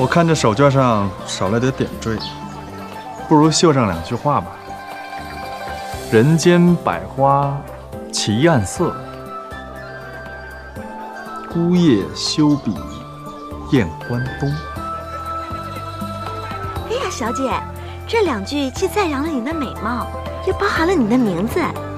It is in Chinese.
我看这手绢上少了点点缀，不如绣上2句话吧。人间百花齐暗色，孤夜休比雁关东。 哎呀，小姐，这2句既赞扬了你的美貌，又包含了你的名字，